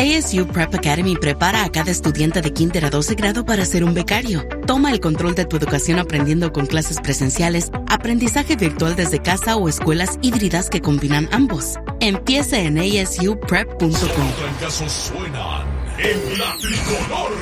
ASU Prep Academy prepara a cada estudiante de kinder a 12 grado para ser un becario. Toma el control de tu educación aprendiendo con clases presenciales, aprendizaje virtual desde casa o escuelas híbridas que combinan ambos. Empieza en asuprep.com.